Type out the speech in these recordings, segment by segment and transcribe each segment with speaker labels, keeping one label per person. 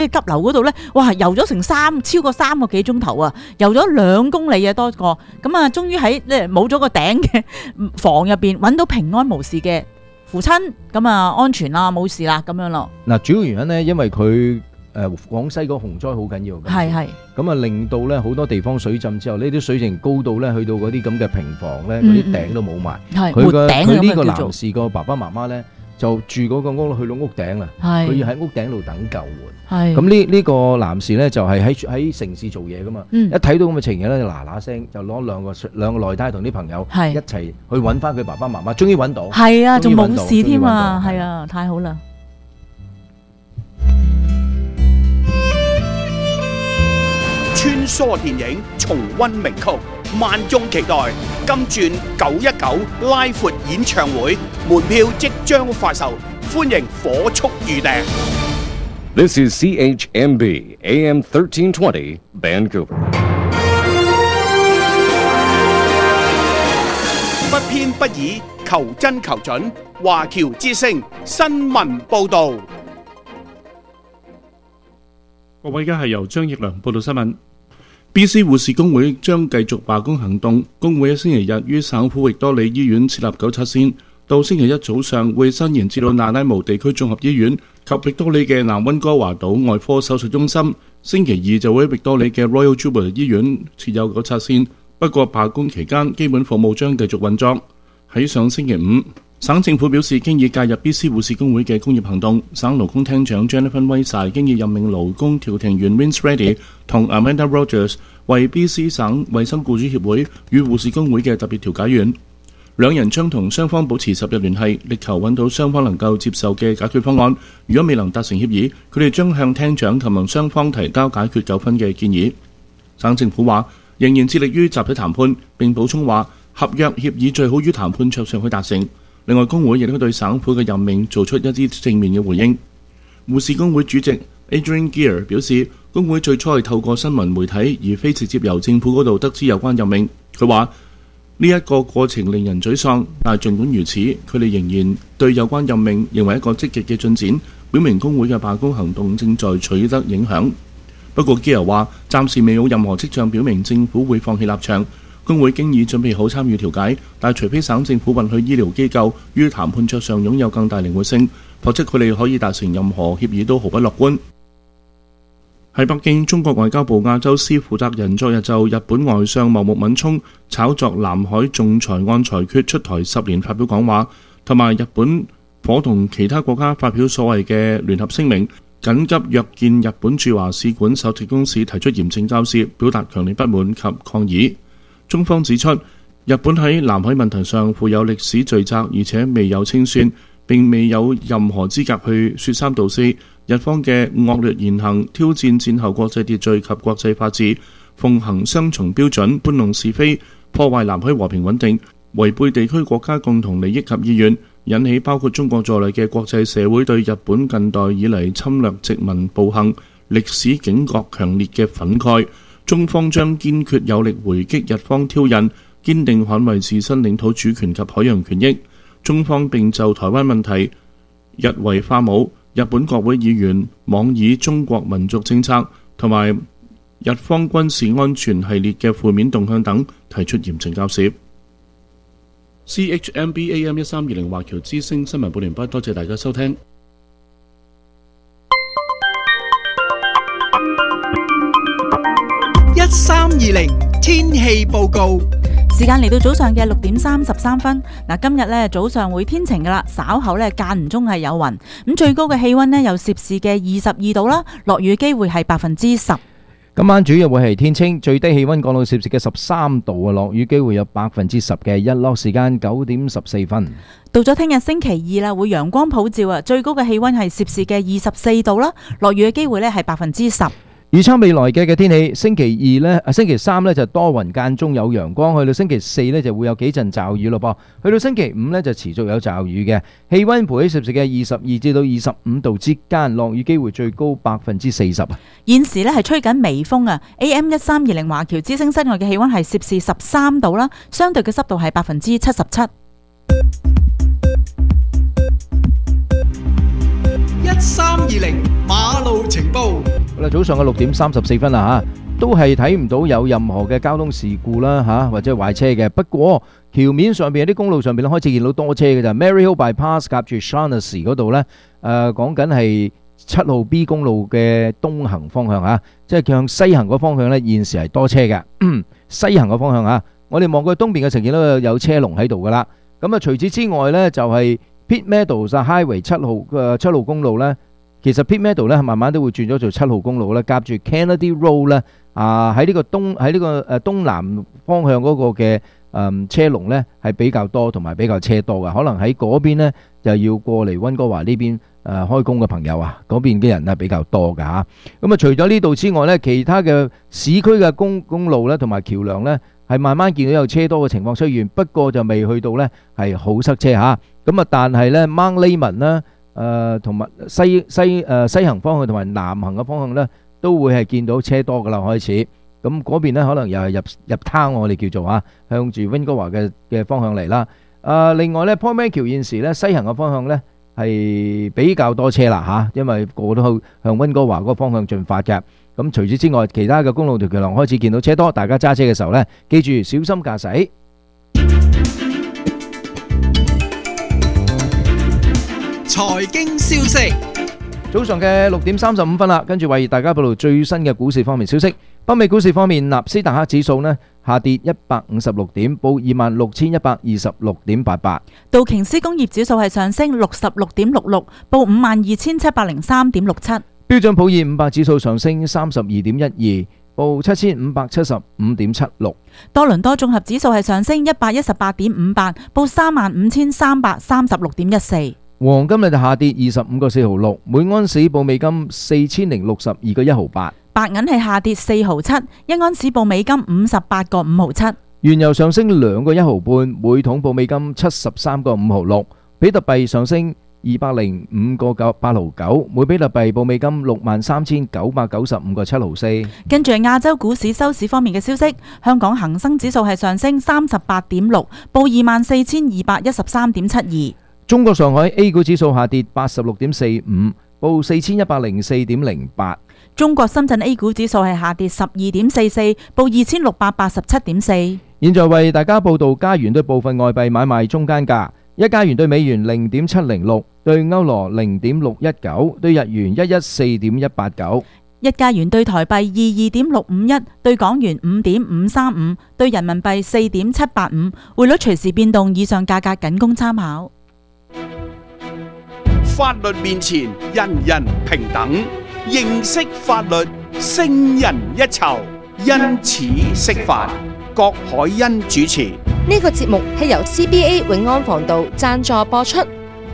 Speaker 1: 急流嗰度咧，哇，游咗成超過3個幾鐘頭啊，游咗2公里啊多個，咁啊，終於喺咧冇咗個頂嘅房入邊揾到平安無事嘅父親，咁啊安全啦，冇事啦咁樣咯。
Speaker 2: 嗱，主要原因咧，因為佢廣西個洪災好緊要，
Speaker 1: 係
Speaker 2: 咁啊令到咧好多地方水浸之後，呢啲水情高到咧去到嗰啲咁嘅平房咧，嗰啲頂都冇埋。佢呢個男士個爸爸媽媽咧就住嗰個屋去到屋頂啦，佢要喺屋頂度等救援。咁呢個男士咧就係喺城市做嘢噶嘛，一睇到咁嘅情形咧，就嗱嗱聲就攞兩個內胎同啲朋友一齊去揾翻佢爸爸媽媽，終於揾到。係啊，仲冇事添啊，係啊，太好啦！
Speaker 3: 穿梭電影重溫名曲，萬眾期待金鑽919拉闊演唱會，門票即將發售，歡迎火速預訂。
Speaker 4: This is CHMB AM 1320 Vancouver。
Speaker 3: 不偏不倚，求真求準，華僑之聲新聞報導。
Speaker 5: 各位，而家係由張奕良報道新聞。BC 護士工會將繼續罷工行動，工會喺星期日於省府域多利醫院設立977線，到星期一早上會伸延至到那拉無地區綜合醫院及域多利嘅南溫哥華島外科手術中心。星期二就會喺域多利嘅 Royal Jubilee 醫院設有977線，不過罷工期間基本服務將繼續運作。喺上星期五，省政府表示經已介入 BC 護士工會嘅工業行動，省勞工廳長 Jennifer Weisai 經已任命勞工調停員 Vince Reddy 同 Amanda Rogers 為 BC 省衛生僱主協會與護士工會嘅特別調解員，兩人將同雙方保持10日聯繫，力求揾到雙方能夠接受嘅解決方案。如果未能達成協議，佢哋將向廳長同雙方提交解決糾紛嘅建議。省政府話仍然致力於集體談判，並補充話合約協議最好於談判桌上去達成。另外，工會亦都對省府嘅任命做出一啲正面嘅回應。護士工會主席 Adrian Gear 表示，工會最初係透過新聞媒體而非直接由政府嗰度得知有關任命。佢話呢一個過程令人沮喪，但係儘管如此，佢哋仍然對有關任命認為一個積極嘅進展，表明工會嘅罷工行動正在取得影響。不過 Gear 話暫時未有任何跡象表明政府會放棄立場。工會經已準備好參與調解，但除非省政府允許醫療機構於談判桌上擁有更大靈活性，否則佢哋可以達成任何協議都毫不樂觀。喺北京，中國外交部亞洲司負責人昨日就日本外相茂木敏充炒作南海仲裁案裁決出台10年發表講話，同埋日本伙同其他國家發表所謂嘅聯合聲明，緊急約見日本駐華使館首席公使，提出嚴正交涉，表達強烈不滿及抗議。中方指出，日本喺南海問題上負有歷史罪責，而且未有清算，並未有任何資格去說三道四。日方嘅惡劣言行挑戰戰後國際秩序及國際法治，奉行雙重標準，搬弄是非，破壞南海和平穩定，違背地區國家共同利益及意願，引起包括中國在內嘅國際社會對日本近代以嚟侵略殖民暴行歷史警覺強烈嘅憤慨。中方將堅決有力回擊日方挑釁，堅定捍衛自身領土主權及海洋權益。中方並就台灣問題日為化武、日本國會議員妄議中國民族政策同埋日方軍事安全系列嘅負面動向等提出嚴正交涉。CHMB AM 1320華僑之聲新聞報完畢，多謝大家收聽。
Speaker 3: 1320天氣報告，
Speaker 1: 時間嚟到早上嘅6點33分。嗱，今日咧早上會天晴噶啦，稍後咧間唔中係有雲。咁最高嘅氣溫呢，有攝氏嘅22度啦，落雨機會係10%。
Speaker 2: 今晚主要會係天清，最低氣溫降到攝氏嘅13度啊，落雨機會有10%嘅，日落時間9點14分。
Speaker 1: 到咗聽日星期二啦，會陽光普照啊，最高嘅氣溫係攝氏嘅24度啦，落雨嘅機會咧係10%。
Speaker 2: 預測未來嘅天氣，星期三呢就多雲間中有陽光，去到星期四呢就會有幾陣驟雨咯噃，去到星期五呢就持續有驟雨嘅，氣溫徘徊攝氏嘅22至到25度之間，落雨機會最高40%。
Speaker 1: 現時呢係吹緊微風啊 ，AM 1320華僑之聲室外嘅氣溫係攝氏13度啦，相對嘅濕度係77%。
Speaker 6: 1320馬路情報。
Speaker 2: 好啦，早上嘅6點34分啦嚇，都係睇唔到有任何嘅交通事故啦嚇，或者壞車嘅。不過橋面上邊有啲公路上邊咧開始見到多車嘅咋。Maryhill Bypass 夾住 Shaughnessy 嗰度咧，講緊係7號 B 公路嘅東行方向嚇，即係向西行嗰方向咧，現時係多車嘅。西行嗰方向嚇，我哋望過東邊嘅呈現都有車龍喺度噶啦。咁啊，除此之外咧，就係 Pitt Meadows Highway 7號公路咧，其實 Pitt Meadows 咧慢慢都會轉咗做7號公路咧，夾住 Kennedy Road 咧，喺呢個東南方向嗰個嘅車龍咧係比較多，同埋比較車多嘅。可能喺嗰邊咧就要過嚟溫哥華呢邊開工嘅朋友啊，嗰邊嘅人係比較多㗎嚇。咁啊，除咗呢度之外咧，其他嘅市區嘅公路咧同埋橋梁咧係慢慢見到有車多嘅情況出現，不過就未去到咧係好塞車嚇。咁啊，但係咧 Mount Lehman 啦，同埋西行方向同埋南行嘅方向咧，都會係見到車多㗎啦開始。咁嗰邊咧可能又係入灘，我哋叫做向住溫哥華嘅方向嚟啦。另外咧 Point Man 橋現時咧西行嘅方向咧係比較多車啦嚇，因為個個都向溫哥華嗰個方向進發嘅。咁除此之外，其他嘅公路條橋梁開始見到車多，大家揸車嘅時候咧，記住小心駕駛。
Speaker 6: 財經消息，
Speaker 2: 早上嘅6點35分啦，跟住為大家報道最新嘅股市方面消息。北美股市方面，納斯達克指數呢下跌156點，報26,126.88。
Speaker 1: 道瓊斯工業指數係上升66.66，報52,703.67。
Speaker 2: 標準普爾500指數上升32.12，報7,575.76。
Speaker 1: 多倫多綜合指數係上升118.58，報35,336.14。
Speaker 2: 黃金就下跌25個4毫6，每安士報美金4,062個1毫8。
Speaker 1: 白銀係下跌4毫7，一安士報美金58個5毫7。
Speaker 2: 原油上升2個1毫半，每桶報美金73個5毫6。比特幣上升205個8毫9，每比特幣報美金63,995個7毫4。
Speaker 1: 跟住亞洲股市收市方面嘅消息，香港恒生指數係上升38.6，報24,213.72。
Speaker 2: 中國上海 A 股指數下跌86.45，報4104.08。
Speaker 1: 中國深圳 A 股指數係下跌12.44，報2687.4。
Speaker 2: 現在為大家報道加元對部分外幣買賣中間價：一加元對美元0.706，對歐羅0.619，對日元114.189。
Speaker 1: 一加元對台幣22.651，對港元5.535，對人民幣4.785。匯率隨時變動，以上價格僅供參考。
Speaker 3: 法律面前人人平等，認識法律勝人一籌，因此識法。郭海欣主持。
Speaker 7: 呢個節目係由 CBA 永安防道贊助播出。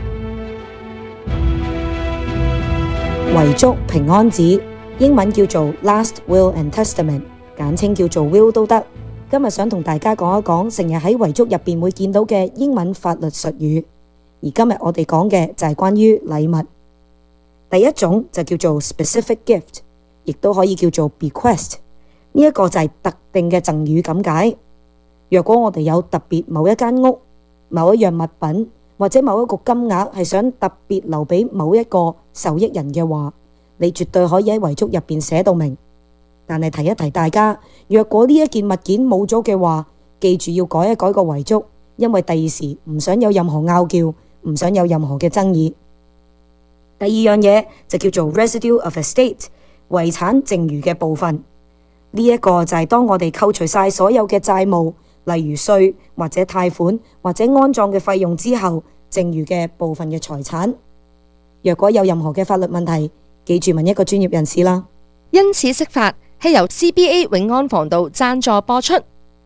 Speaker 8: 遺囑平安紙，英文叫做 Last Will and Testament， 簡稱叫做 Will 都得。今日想同大家講一講成日喺遺囑入邊會見到嘅英文法律術語。而今日我哋講嘅就係關於禮物。第一種就叫做 specific gift， 亦都可以叫做 bequest。呢一個就係特定嘅贈與咁解。若果我哋有特別某一間屋、某一樣物品或者某一個金額係想特別留俾某一個受益人嘅話，你絕對可以喺遺囑入邊寫到明。但係提一提大家，若果呢一件物件冇咗嘅話，記住要改一改個遺囑，因為第二時唔想有任何拗撬，唔想有任何嘅爭議。第二樣嘢就叫做 residue of estate， 遺產剩餘嘅部分。呢一個就係當我哋扣除晒所有嘅債務，例如稅或者貸款或者安葬嘅費用之後，剩餘嘅部分嘅財產。若果有任何嘅法律問題，記住問一個專業人士啦。
Speaker 7: 因此釋法係由 CBA 永安防道贊助播出，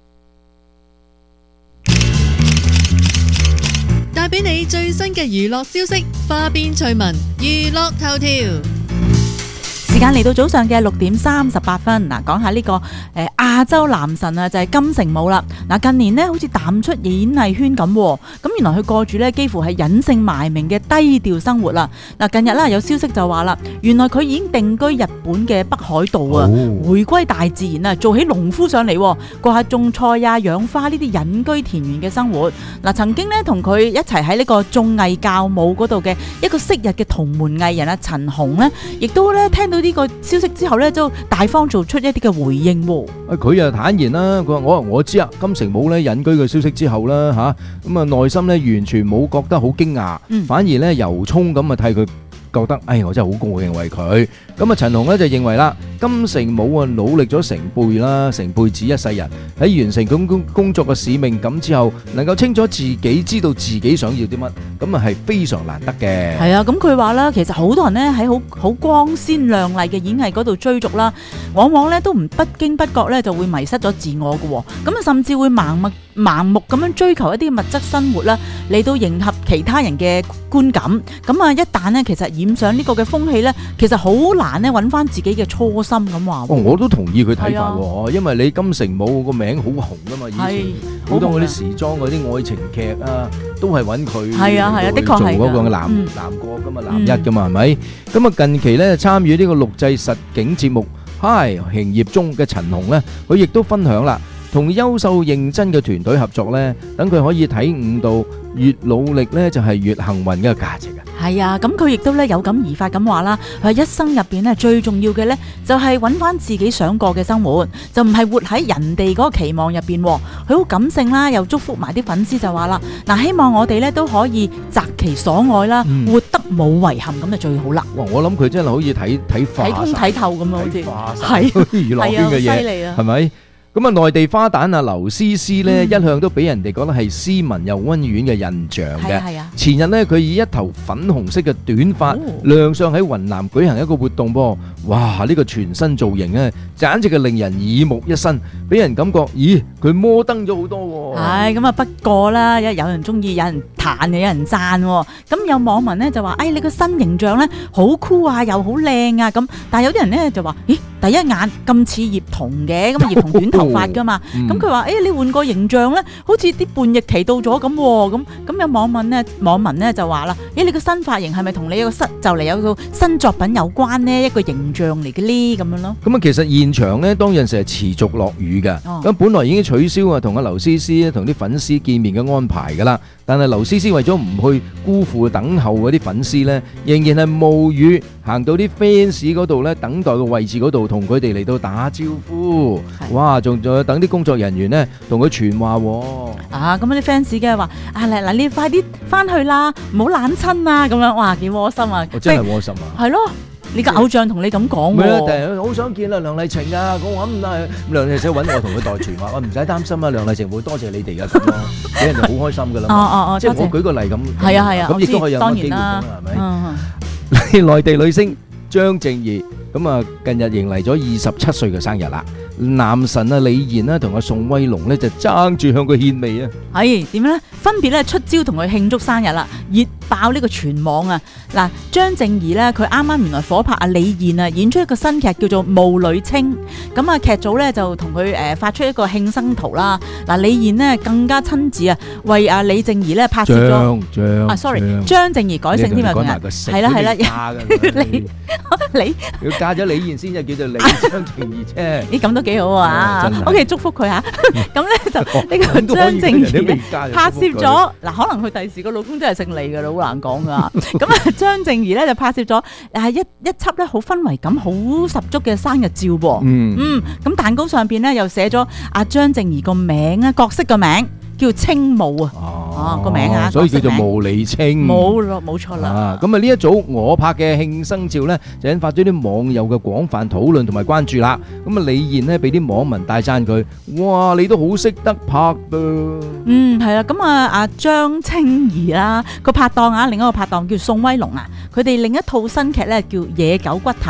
Speaker 9: 帶俾你最新嘅娛樂消息，花邊趣聞、娛樂頭條。
Speaker 8: 時
Speaker 1: 間嚟到早上嘅6:38，嗱，講下呢個亞洲男神啊，就係金城武啦。嗱，近年呢好似淡出演藝圈咁，咁原來佢過住呢幾乎係隱姓埋名嘅低調生活啦。嗱，近日啦有消息就話啦，原來佢已經定居日本嘅北海道啊，回歸大自然啊，做起農夫上嚟，過下種菜啊、養花呢啲隱居田園嘅生活。嗱，曾經呢同佢一齊喺呢個綜藝教母嗰度嘅一個昔日嘅同門藝人啊陳紅呢，亦都咧聽到呢個消息之後咧，都大方做出一啲嘅回應。
Speaker 2: 佢又坦言啦，佢話我知啊，金城武咧隱居嘅消息之後啦嚇，咁啊內心咧完全冇覺得好驚訝，反而咧由衷咁啊替佢覺得，我真係好高興為佢。咁啊陳紅咧就認為啦，金城武啊努力咗成輩子一世人，喺完成工作嘅使命感之後，能夠清楚自己知道自己想要啲乜，咁啊係非常難得嘅。係啊，
Speaker 1: 咁佢話啦，其實好多人咧喺好光鮮亮麗嘅演藝嗰度追逐啦，往往咧都唔不經不覺咧就會迷失咗自我嘅，咁啊甚至會盲目咁樣追求一啲物質生活啦，嚟到迎合其他人嘅觀感。咁啊一旦咧其實染上呢個嘅風氣咧，其實好難咧揾翻自己嘅初心咁話。
Speaker 2: 我都同意佢睇法喎，因為你金城武個名好紅噶嘛，以前好多嗰啲時裝嗰啲愛情劇啊，都係揾佢的確做嗰個男角噶嘛，男一噶嘛，係咪？咁啊近期咧參與呢個錄製實景節目《行業中》嘅陳紅咧，佢亦都分享啦，同優秀認真嘅團隊合作咧，等佢可以體悟到越努力咧就係越幸運嘅價值啊！
Speaker 1: 係啊，咁佢亦都咧有感而發咁話啦，佢一生入邊咧最重要嘅咧就係揾翻自己想過嘅生活，就唔係活喺人哋嗰個期望入邊。佢好感性啦，又祝福埋啲粉絲就話啦，嗱，希望我哋咧都可以擇其所愛啦，活得冇遺憾咁就最好啦。
Speaker 2: 哇！我諗佢真係好似睇
Speaker 1: 通睇透咁啊，好似係
Speaker 2: 娛樂圈嘅嘢，係咪？咁啊，內地花旦啊，劉詩詩咧，一向都俾人哋覺得係斯文又溫婉嘅印象嘅。前日咧，佢以一頭粉紅色嘅短髮亮相喺雲南舉行一個活動噃。哇！呢個全新造型咧，簡直係令人耳目一新，俾人感覺，咦，佢摩登咗好多喎。係咁啊，不過啦，有人中意，有人彈，有人讚。咁有網民咧就話，你個新形象咧好酷啊，又好靚啊咁。但係有啲人咧就話，咦，第一眼咁似葉童嘅，咁啊葉童短頭髮噶嘛，咁佢話你換個形象咧，好似啲叛逆期到咗咁，咁有網民咧就話啦，你個新髮型係咪同你就嚟有個新作品有關呢？一個形象嚟嘅呢咁樣咯。咁啊，其實現場咧當陣時係持續落雨嘅，咁本來已經取消同阿劉詩詩同啲粉絲見面嘅安排噶啦，但係劉詩詩為咗唔去辜負等候嗰啲粉絲咧，仍然係冒雨行到啲 fans 嗰度咧，等待嘅位置嗰度同佢哋嚟到打招呼。哇！仲要等啲工作人員咧同佢傳話喎。咁啲 fans 嘅話嗱，你快啲翻去啦，唔好冷親啊咁樣。哇，幾窩心啊！我真係窩心啊！係咯，你個偶像同你咁講喎。第日好想見啦，梁麗晴啊！我揾啊，梁麗晴揾我同佢代傳話，我唔使擔心啊，梁麗晴會多謝你哋噶咁咯，俾人哋好開心噶啦。即係我舉個例咁。係啊，咁亦都可以有個機會㗎，係咪？內地女星張靜怡咁啊，近日迎嚟咗27歲嘅生日啦。男神啊李賢啦同阿宋威龍咧就爭住向佢獻媚啊！係點咧？分別咧出招同佢慶祝生日啦，熱爆呢個全網啊！嗱，張靜怡咧佢啱啱原來火拍阿李賢啊演出一個新劇叫做《霧裏青》，咁啊劇組咧就同佢發出一個慶生圖啦。嗱，李賢呢更加親自啊為阿李靜怡咧拍攝咗張靜怡改姓添啊！係啦，你要嫁咗李賢先就叫做李張靜怡啫。咦，咁都幾好啊！OK， 祝福佢嚇。咁咧就呢個張靜怡拍攝咗嗱，可能佢第時個老公真係姓李㗎啦，好難講噶。咁啊，張靜怡咧就拍攝咗一輯咧好氛圍感好十足嘅生日照噃。咁蛋糕上邊咧又寫咗阿張靜怡個名啊，角色個名。叫青霧啊，個名啊，所以叫做霧裏青，冇錯啦。咁啊呢一組我拍嘅慶生照咧，就引發咗啲網友嘅廣泛討論同埋關注啦。咁啊李賢呢，俾啲網民大讚佢，哇，你都好識得拍㗎。係啦。咁啊阿張青怡啦個拍檔啊，另一個拍檔叫宋威龍啊，佢哋另一套新劇咧叫《野狗骨頭》。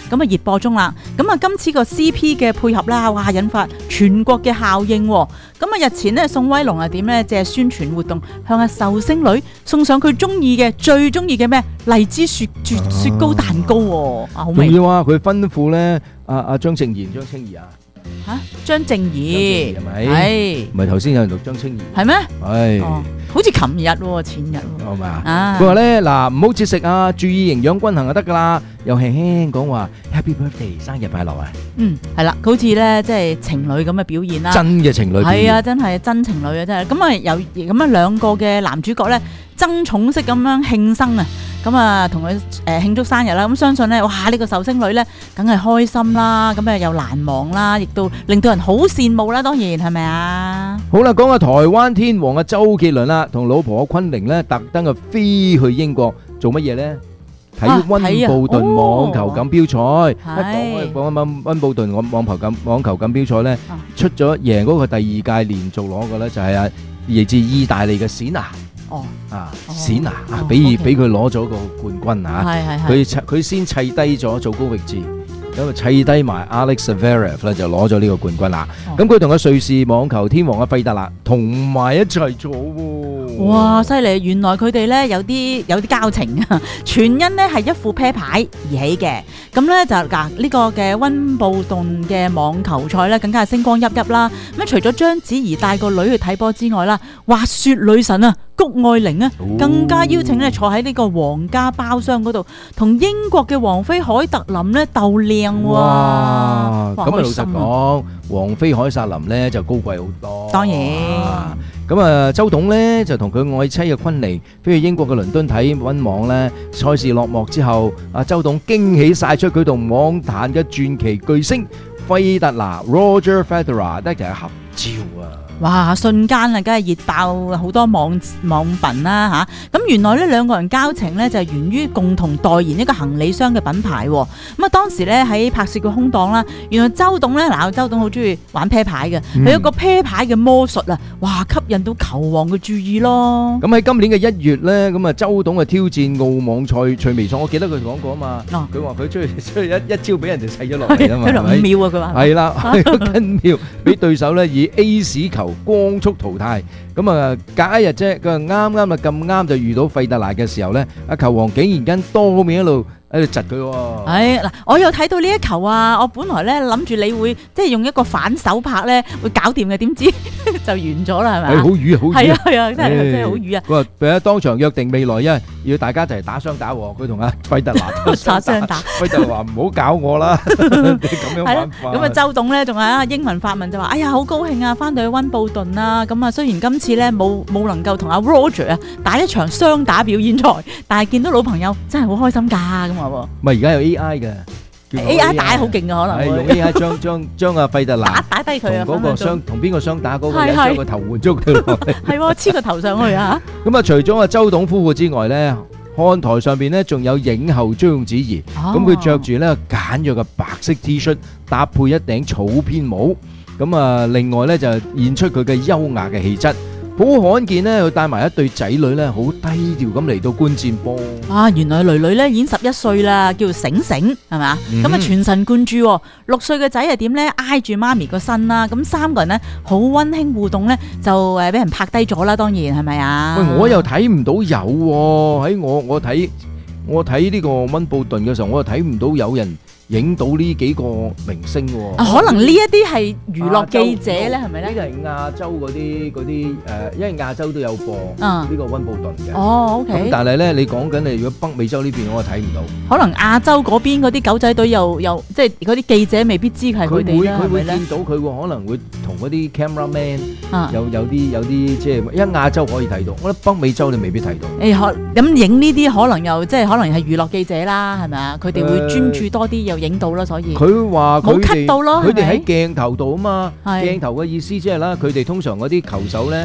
Speaker 1: 咁啊熱播中啦。咁啊今次個 CP 嘅配合啦，哇引發全國嘅效應喎。咁啊日前呢，宋威龍係點呢？借宣傳活動向阿壽星女送上佢最中意嘅咩荔枝雪糕蛋糕喎。好味。
Speaker 2: 仲要啊，佢吩咐咧阿張青怡
Speaker 1: 張靜怡
Speaker 2: 係咪？
Speaker 1: 係
Speaker 2: 唔係頭先有人讀張青怡
Speaker 1: 係咩？
Speaker 2: 係。
Speaker 1: 好似琴日喎，前日喎。
Speaker 2: 係嘛？佢話咧嗱，唔好節食啊，注意營養均衡就得噶啦。又輕輕講話 Happy Birthday，生日快樂啊！
Speaker 1: 係啦，佢好似咧即係情侶咁嘅表現啦。
Speaker 2: 真嘅情侶表現。
Speaker 1: 係啊，真係真情侶啊，真係。咁啊有咁啊兩個嘅男主角咧爭寵式咁樣慶生啊！咁啊，同佢慶祝生日啦！咁相信咧，哇！呢個壽星女咧，梗係開心啦，咁又難忘啦，亦都令到人好羨慕啦。當然係咪啊？
Speaker 2: 好啦，講下台灣天王嘅周杰倫啦，同老婆昆凌咧，特登飛去英國做乜嘢咧？睇溫布頓網球錦標賽。講溫布頓網球錦標賽咧，出咗贏嗰個第二屆連續攞嘅咧，就係嚟自意大利嘅冼拿。冼拿俾佢攞咗個冠軍啊！佢先砌低咗祖高域治，咁啊砌低埋 Alex Zverev 咧就攞咗呢個冠軍啦。咁佢同個瑞士網球天王嘅費達拿同埋一齊做喎。
Speaker 1: 哇！犀利！原來佢哋咧有啲交情啊！全因呢係一副啤牌而起嘅。咁咧就呢個嘅溫布頓嘅網球賽咧，更加係星光熠熠啦。咁除咗章子怡帶個女去睇波之外啦，滑雪女神啊！谷愛玲啊，更加邀請咧坐喺呢個皇家包廂嗰度，同英國嘅王妃凱特琳咧鬥靚喎。
Speaker 2: 哇！咁啊老實講，王妃凱薩琳咧就高貴好多。
Speaker 1: 當然。
Speaker 2: 咁啊，周董咧就同佢愛妻嘅昆凌飛去英國嘅倫敦睇溫網咧。賽事落幕之後，阿周董驚喜曬出佢同網壇嘅傳奇巨星費達拿 Roger Federer 一齊合照啊！
Speaker 1: 哇！瞬間啊，梗係熱爆好多網民啦嚇！咁原來呢兩個人交情呢，就係源於共同代言一個行李箱嘅品牌喎。咁啊當時呢，喺拍攝嘅空檔啦，原來周董呢，周董好中意玩啤牌嘅，佢有個啤牌嘅魔術啊！哇，吸引到球王嘅注意咯。
Speaker 2: 咁喺今年嘅1月呢，咁啊周董啊挑戰澳網賽趣味賽，我記得佢講過啊嘛。佢話佢出去一招俾人哋砌咗落嚟啊嘛，係咪
Speaker 1: ？5秒啊，佢話。
Speaker 2: 係啦，跟秒俾對手呢以 A 球光速淘汰。咁啊隔一日啫，佢話咁啱就遇到費達拿嘅時候咧，阿球王竟然跟多面一路喺度窒佢喎。
Speaker 1: 嗱，我有睇到呢一球啊！我本來咧諗住你會即係用一個反手拍咧會搞掂嘅，點知就完咗啦，係咪？
Speaker 2: 係好瘀啊，好瘀啊！
Speaker 1: 係啊，真係好瘀啊！
Speaker 2: 佢話俾佢當場約定未來，因為要大家一齊打雙打喎。佢同阿費達拿
Speaker 1: 打雙打，
Speaker 2: 費達拿話唔好搞我啦，你咁樣玩法。
Speaker 1: 咁啊，周董咧仲係英文發問就話：哎呀，好高興啊，翻到去溫布頓啦！咁啊，雖然今次咧冇能夠同阿 Roger 啊打一場雙打表演賽，但係見到老朋友真係好開心㗎咁啊！
Speaker 2: 唔係而家有 AI 嘅
Speaker 1: AI 打好勁㗎，可能
Speaker 2: 係用 AI 將阿費達拿
Speaker 1: 打低佢啊！
Speaker 2: 同嗰個同邊個雙打嗰個人將個頭換咗佢落嚟，
Speaker 1: 係喎，黐個頭上去啊！
Speaker 2: 咁啊，除咗阿周董夫婦之外咧，看台上邊咧仲有影后章子怡，咁佢着住咧簡約嘅白色 T 恤，搭配一頂草編帽，咁啊，另外咧就現出佢嘅優雅嘅氣質。好罕見咧，佢帶埋一對仔女咧，好低調咁嚟到觀戰波。原來女女咧已經11歲啦，叫醒醒係咪？咁啊全神貫注，6歲嘅仔係點咧？挨住媽咪個身啦，咁3個人咧好溫馨互動咧，就俾人拍低咗啦，當然係咪啊？ 喂，我又睇唔到有喎，喺我睇呢個溫布頓嘅時候，我又睇唔到有人影到呢幾個明星喎。
Speaker 1: 可能呢一啲係娛樂記者咧，係咪咧？
Speaker 2: 呢個係亞洲嗰啲因為亞洲都有播呢個溫布頓嘅。
Speaker 1: OK。咁
Speaker 2: 但係咧，你講緊如果北美洲呢邊，我睇唔到。
Speaker 1: 可能亞洲嗰邊嗰啲狗仔隊又即係嗰啲記者未必知係佢哋啦。
Speaker 2: 佢會見到佢喎，可能會同嗰啲 cameraman 有啲即係，因為亞洲可以睇到，我覺得北美洲你未必睇到。
Speaker 1: 咁影呢啲可能又即係可能係娛樂記者啦，係咪啊？佢哋會專注多啲又影到啦，所以
Speaker 2: 佢話
Speaker 1: 冇 cut 到咯。
Speaker 2: 佢哋喺鏡頭度啊嘛，鏡頭嘅意思即係啦，佢哋通常嗰啲球手咧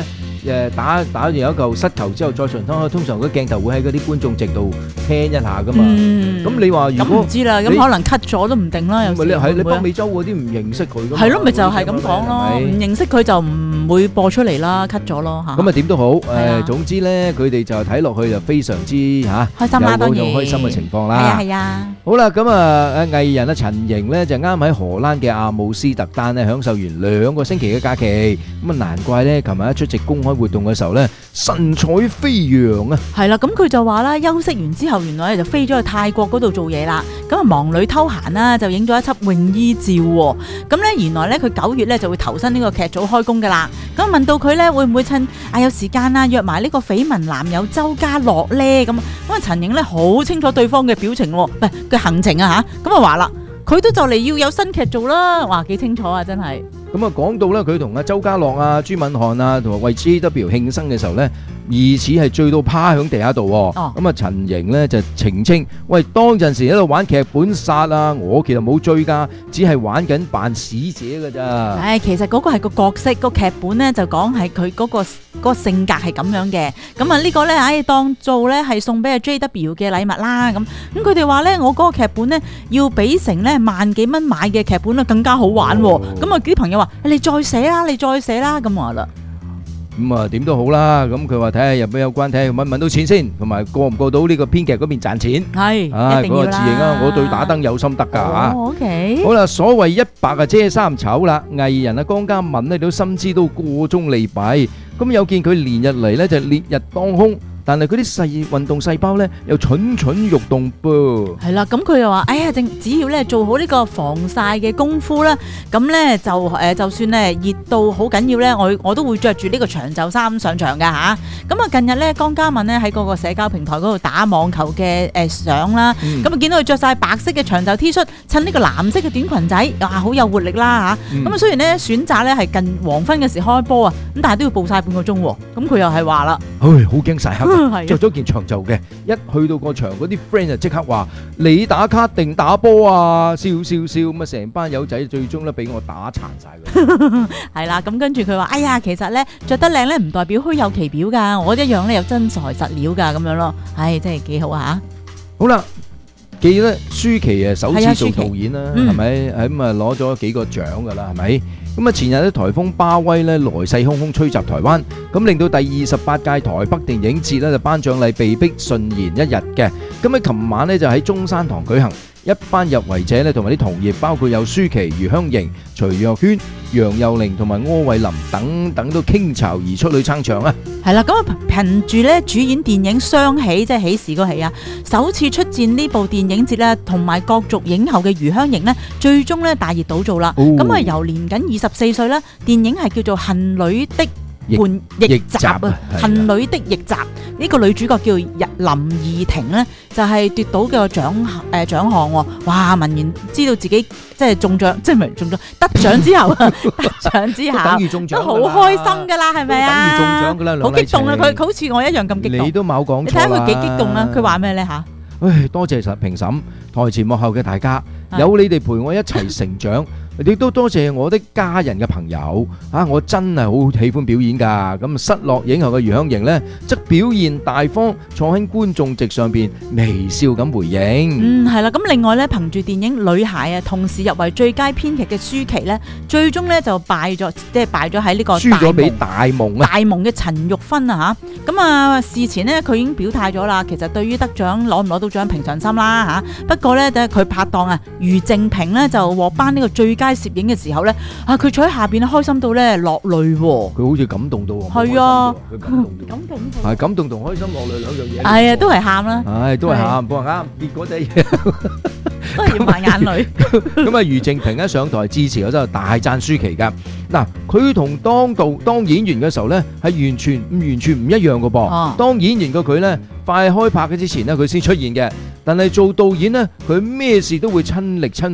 Speaker 2: 打完有一嚿膝頭之後再順湯，通常嗰鏡頭會喺嗰啲觀眾席度聽一下噶嘛。咁你話如果
Speaker 1: 咁唔知啦，咁可能 cut 咗都唔定啦。有時
Speaker 2: 你北美洲嗰啲唔認識佢噶嘛？
Speaker 1: 係咯，咪就係咁講咯，唔認識佢就唔會播出嚟啦 ，cut 咗咯嚇。
Speaker 2: 咁啊點都好，總之咧佢哋就睇落去就非常之嚇
Speaker 1: 開心啦，當然
Speaker 2: 有嗰種開心嘅情況啦。
Speaker 1: 係啊。
Speaker 2: 好啦，咁啊藝人陳瑩咧就啱喺荷蘭嘅阿姆斯特丹咧享受完2個星期嘅假期，咁啊難怪咧，琴日一出席公開活動嘅時候咧，神采飛揚啊！
Speaker 1: 係啦，咁佢就話啦，休息完之後，原來就飛咗去泰國嗰度做嘢啦。咁啊忙裏偷閒啦，就影咗一輯泳衣照喎。咁咧原來咧佢9月咧就會投身呢個劇組開工噶啦。咁問到佢咧會唔會趁有時間啊約埋呢個緋聞男友周家樂咧？咁啊陳瑩咧好清楚對方嘅表情，唔係嘅行程啊嚇。咁啊話啦，佢都就嚟要有新劇做啦。哇，幾清楚啊，真係。
Speaker 2: 咁啊講到咧，佢同阿周家樂啊、朱敏瀚啊，同埋為 JW 慶生嘅時候咧，疑似係醉到趴響地下度。咁啊陳瑩咧就澄清，喂，當陣時喺度玩劇本殺啊，我其實冇醉㗎，只係玩緊扮使者㗎咋。其實嗰個係個角色，個劇本咧就講係佢嗰個性格係咁樣嘅。咁啊呢個咧，當做咧係送俾阿 JW 嘅禮物啦。咁佢哋話咧，我嗰個劇本咧要比成咧萬幾蚊買嘅劇本咧更加好玩。咁啊啲朋友話：你再寫啦，你再寫啦。咁話啦。咁啊點都好啦，咁佢話睇下有咩有關，睇下揾唔揾到錢先，同埋過唔過到呢個編劇嗰邊賺錢。係，一定要啦。嗰個自認啊，我對打燈有心得㗎嚇。OK。好啦，所謂一白啊遮三醜啦，藝人啊江嘉敏咧都深知都過中利弊，咁有見佢連日嚟咧就烈日當空。但係嗰啲細運動細胞咧又蠢蠢欲動噃。係啦，咁佢又話：只要咧做好呢個防曬嘅功夫啦，咁咧就算咧熱到好緊要咧，我都會着住呢個長袖衫上場㗎嚇。咁啊近日咧江嘉敏咧喺嗰個社交平台嗰度打網球嘅相啦，咁啊見到佢着晒白色嘅長袖 T 恤，襯呢個藍色嘅短裙仔，哇好有活力啦嚇。咁啊雖然咧選擇咧係近黃昏嘅時開波啊，咁但係都要報晒半個鐘喎。咁佢又係話啦：好驚曬黑。着咗件長袖嘅，一去到個場嗰啲 friend 就即刻話：你打卡定打波啊？笑咁啊！成班友仔最終咧俾我打殘晒佢。係啦，咁跟住佢話：其實咧着得靚咧唔代表虛有其表㗎，我一樣咧有真材實料㗎咁樣咯。真係幾好啊！好啦，記得舒淇首次做導演啦，係咪？咁啊攞咗幾個獎㗎啦，係咪？咁啊前日咧颱風巴威咧來勢洶洶吹襲台灣，咁令到第28屆台北電影節咧就頒獎禮被逼順延1日嘅。咁喺琴晚咧就喺中山堂舉行，一班入圍者咧同埋啲同業包括有舒淇、余香凝、徐若瑄、楊佑寧同埋柯偉林等等都傾巢而出去撐場啊！係啦，咁啊憑住咧主演電影《雙喜》即係喜事嗰喜啊，首次出戰呢部電影節咧，同埋角逐影后嘅余香凝呢，最終咧大熱倒灶啦！咁啊由年僅24歲啦，電影係叫做《恨女的逆襲》啊，《恨女的逆襲》呢個女主角叫林義婷呢，就係奪到嘅獎項喎！哇，聞言知道自己即係中獎，即係唔係中獎得獎之後，得獎之後等於中獎都好開心㗎啦，係咪啊？等於中獎㗎啦，好激動啊！佢好似我一樣咁激動。你都冇講錯啦！你睇下佢幾激動啊！佢話咩咧嚇？多謝評審、台前幕後嘅大家，有你哋陪我一齊成長。亦都多謝我的家人嘅朋友我真係好喜歡表演㗎。咁失落影后嘅余香凝呢，則表現大方，坐喺觀眾席上邊微笑咁回應。係啦。咁另外呢，憑住電影《女孩》同時入圍最佳編劇嘅舒淇呢，最終呢就敗咗喺呢個輸咗俾大夢嘅陳玉芬啊嚇。咁啊事前呢，佢已經表態咗啦，其實對於得獎攞唔攞到獎平常心啦嚇。不過呢，佢拍檔余正平呢，就獲頒呢個最佳攝影嘅時候咧，佢坐喺下邊咧，開心到咧落淚喎。佢好似感動到喎。係啊，感動同開心落淚兩樣嘢。係啊，都係喊啦。都係喊，冇話啱，結果就都係要抹眼淚。咁余正平一上台致辭嗰陣，大讚舒淇㗎。嗱，佢同當演員嘅時候咧，係完全唔一樣嘅噃。當演員嘅佢咧，快開拍嘅之前咧，佢先出現嘅。但係做導演呢，佢咩事都會親力親為，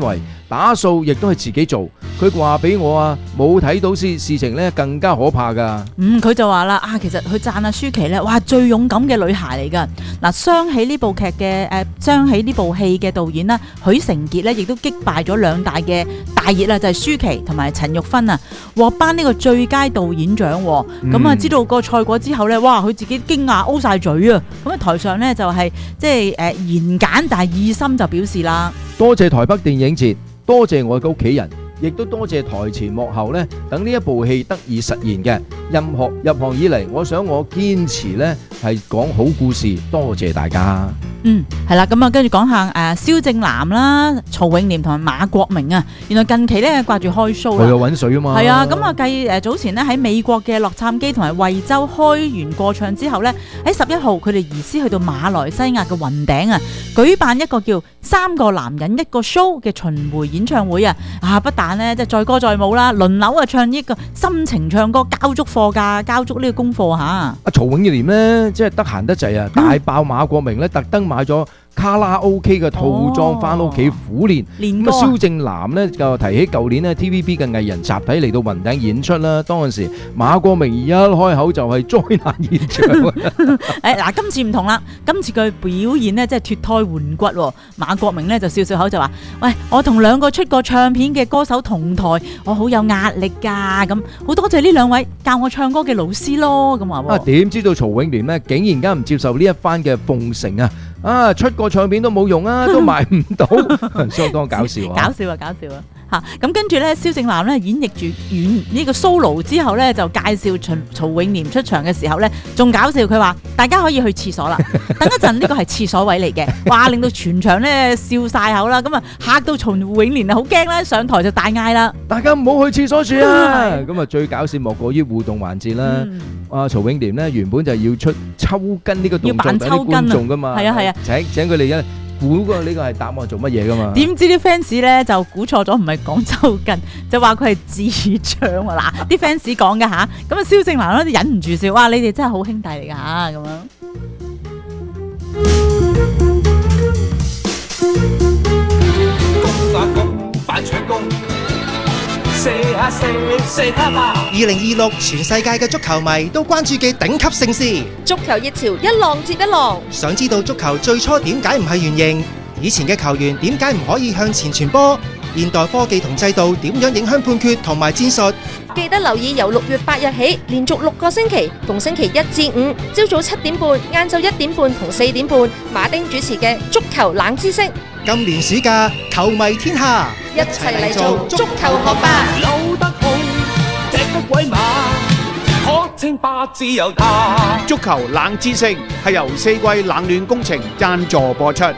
Speaker 2: 打掃亦都係自己做。佢話俾我啊，冇睇到事情咧更加可怕噶。
Speaker 1: 佢就話啦，其實佢讚阿舒淇咧，哇，最勇敢嘅女孩嚟噶。嗱，雙喜呢部劇嘅雙喜呢部戲嘅導演啦，許成傑咧，亦都擊敗咗兩大嘅大熱啦，就係舒淇同埋陳玉芬啊，獲頒呢個最佳導演獎。咁知道個賽果之後咧，哇，佢自己驚訝 O 晒嘴啊！咁台上咧就係即係言簡，但係意深就表示啦，
Speaker 2: 多謝台北電影節，多謝我嘅屋企人。亦都多謝台前幕後咧，等呢一部戲得以實現嘅。入行以嚟，我想我堅持咧係講好故事，多謝大家。
Speaker 1: 係啦，咁跟住講下蕭正楠啦、曹永廉同埋馬國明啊，原來近期咧掛住開 show 啦，
Speaker 2: 佢有揾水啊嘛。係
Speaker 1: 啊，咁繼早前咧喺美國嘅洛杉磯同埋惠州開完過唱之後咧，喺11號佢哋移師去到馬來西亞嘅雲頂啊，舉辦一個叫3個男人一個 show 嘅巡迴演唱會啊！不但咧即係載歌載舞啦，輪流唱呢個心情唱歌，交足課㗎，交足呢個功課嚇。
Speaker 2: 阿曹永廉咧，即係得閒得滯啊，大爆馬國明咧，特登買咗卡拉 OK 嘅套裝翻屋企苦練。咁啊，蕭正楠咧就提起舊年咧 TVB 嘅藝人集體嚟到雲頂演出啦。當陣時馬國明一開口就係災難現場。
Speaker 1: 今次唔同啦，今次佢表現咧即係脫胎換骨喎。馬國明咧就笑笑口就話：喂，我同2個出過唱片嘅歌手同台，我好有壓力㗎。咁好多謝呢2位教我唱歌嘅老師咯。咁話
Speaker 2: 點知道曹永廉咧竟然間唔接受呢一番嘅奉承啊！出個唱片都冇用啊，都賣唔到，相當搞笑啊！
Speaker 1: 搞笑啊！咁跟住咧，蕭正楠咧演繹住呢個 solo 之後咧，就介紹曹永廉出場嘅時候咧，仲搞笑，佢話大家可以去廁所啦，等一陣呢個係廁所位嚟嘅，哇！令到全場咧笑晒口啦，咁啊嚇到曹永廉啊好驚啦，上台就大嗌啦，
Speaker 2: 大家唔好去廁所住啊！咁啊最搞笑莫過於互動環節啦。曹永廉咧原本就要出抽筋呢個動作俾啲觀眾噶嘛，
Speaker 1: 係啊，
Speaker 2: 請佢哋估個呢個係答案做乜嘢噶嘛？
Speaker 1: 點知啲 fans 咧就估錯咗，唔係講抽筋，就話佢係智障啊！嗱，啲 fans 講噶吓，咁啊蕭正楠咧忍唔住笑，哇！你哋真係好兄弟嚟噶吓，咁樣。
Speaker 9: 攻啊攻，反搶攻，2026全世界嘅足球迷都關注嘅頂級盛事，
Speaker 7: 足球熱潮一浪接一浪。
Speaker 9: 想知道足球最初點解唔係圓形？以前嘅球員點解唔可以向前傳波？現代科技同制度點樣影響判決同埋戰術？
Speaker 7: 記得留意由6月8日起，連續6個星期，逢星期1至5，朝早7點半、晏晝1點半同4點半，馬丁主持嘅足球冷知識。
Speaker 9: 今年暑假，球迷天下，
Speaker 7: 一齊嚟做足球學霸。
Speaker 10: 扭得好，踢得鬼馬，可稱霸自由他。
Speaker 3: 足球冷知識係由4季冷暖工程贊助播出。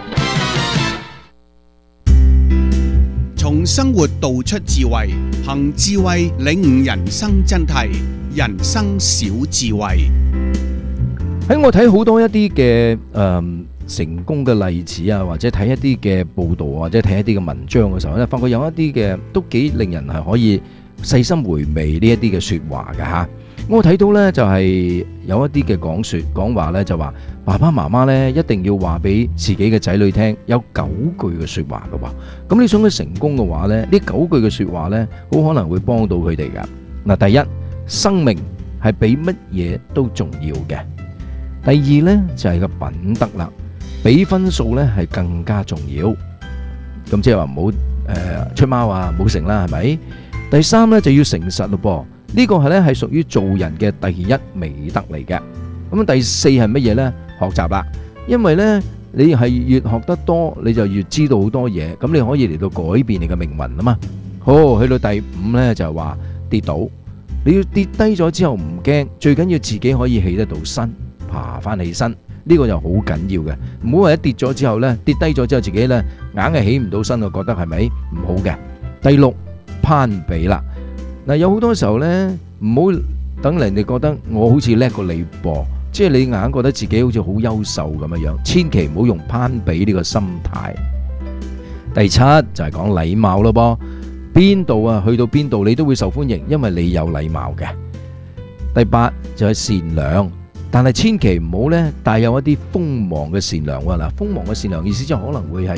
Speaker 3: 從生活道出智慧，憑智慧領悟人生真諦，人生小智慧。
Speaker 2: 喺我睇好多一啲嘅成功嘅例子啊，或者睇一啲嘅報道，或者睇一啲嘅文章嘅時候咧，發覺有一啲嘅都幾令人係可以細心回味呢一啲嘅說話嘅吓。我睇到咧就係有一啲嘅講話咧，就話爸爸媽媽咧一定要話俾自己嘅仔女聽，有9句嘅說話嘅喎。咁你想佢成功嘅話咧，呢9句嘅說話咧，好可能會幫到佢哋噶。嗱，第一，生命係比乜嘢都重要嘅。第二咧就係個品德啦。比分數咧係更加重要，咁即係話唔好出貓啊，唔好成啦，係咪？第三咧就要誠實咯噃，呢個係咧係屬於做人嘅第一美德嚟嘅。咁第四係乜嘢咧？學習啦，因為咧你係越學得多，你就越知道好多嘢，咁你可以嚟到改變你嘅命運啊嘛。好，去到第5咧就係話跌倒，你要跌低咗之後唔驚，最緊要自己可以起得到身，爬翻起身。呢個就好緊要嘅，唔好話一跌咗之後呢，跌低咗之後自己呢硬係起唔到身，我覺得係咪唔好嘅？第6，攀比啦，嗱，有好多時候呢，唔好等人哋覺得我好似叻過你噃，即係你硬覺得自己好似好優秀咁樣樣，千祈唔好用攀比呢個心態。第7就係講禮貌咯噃，邊度啊去到邊度你都會受歡迎，因為你有禮貌嘅。第8就係善良。但係千祈唔好咧帶有一啲鋒芒嘅善良喎。嗱，鋒芒嘅善良意思即係可能會係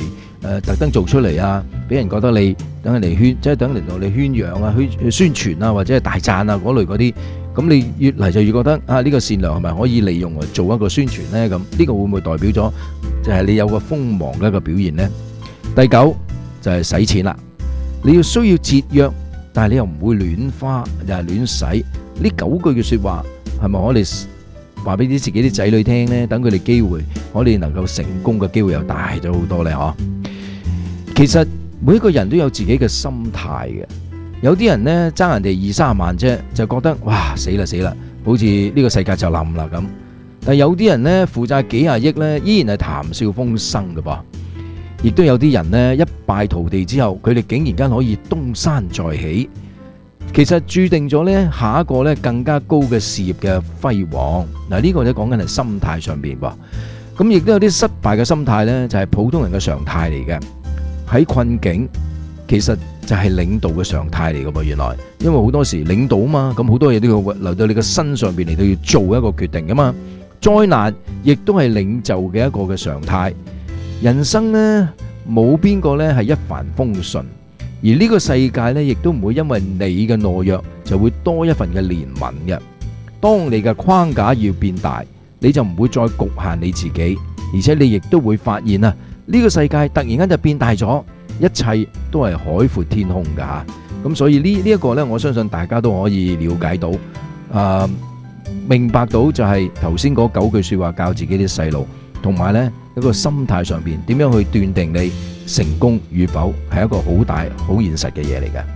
Speaker 2: 特登做出嚟啊，俾人覺得你等人嚟即係等人同你宣揚啊、去宣傳啊，或者係大讚啊嗰類嗰啲，咁你越嚟就越覺得呢個善良係咪可以利用嚟做一個宣傳呢？咁呢個會唔會代表咗就係你有個鋒芒嘅一個表現呢？第九就係使錢啦，你要需要節約，但係你又唔會亂花又係亂使。呢9句嘅說話係咪我哋話俾自己啲仔女聽呢？等佢哋機會，我哋能夠成功嘅機會又大咗好多呢。嗬，其實每一個人都有自己嘅心態嘅。有啲人呢爭人哋20-30萬啫，就覺得哇死啦，好似呢個世界就冧啦咁。但係有啲人呢負債幾廿億呢，依然係談笑風生嘅噃。亦都有啲人呢一敗塗地之後，佢哋竟然間可以東山再起。其實注定咗呢下一個呢更加高嘅事業嘅輝煌。嗱，呢個咧講緊係心態上邊噃。咁亦都有啲失敗嘅心態呢，就係普通人嘅常態嚟嘅。喺困境，其實就係領導嘅常態嚟嘅噃。原來因為好多時領導啊嘛，咁好多嘢都要留到你嘅身上邊嚟到要做一個決定噶嘛。災難亦都係領袖嘅一個嘅常態。人生呢，冇邊個呢係一帆風順，而呢個世界呢，亦都唔會因為你嘅懦弱就會多一份嘅憐憫嘅。當你嘅框架要變大，你就唔會再局限你自己，而且你亦都會發現啊，呢個世界突然間就變大咗，一切都係海闊天空噶吓。咁所以呢一個呢，我相信大家都可以了解到，明白到就係頭先嗰9句說話教自己啲細路，同埋呢一個心態上邊點樣去斷定你成功與否，係一個好大好現實嘅嘢嚟嘅。